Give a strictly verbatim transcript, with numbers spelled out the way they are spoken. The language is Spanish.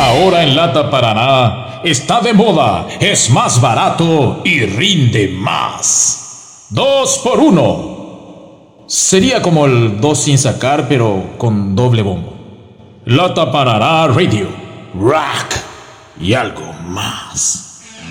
Ahora en Lata Paraná está de moda, es más barato y rinde más. Dos por uno. Sería como el dos sin sacar, pero con doble bombo. Lata Paraná Radio, rock y algo más.